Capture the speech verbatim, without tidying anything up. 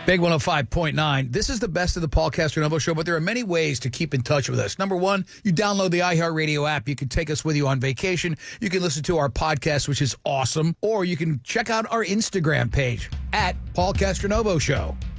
Big one oh five point nine. This is the best of the Paul Castronovo Show, but there are many ways to keep in touch with us. Number one, you download the iHeartRadio app. You can take us with you on vacation. You can listen to our podcast, which is awesome. Or you can check out our Instagram page at Paul Castronovo Show.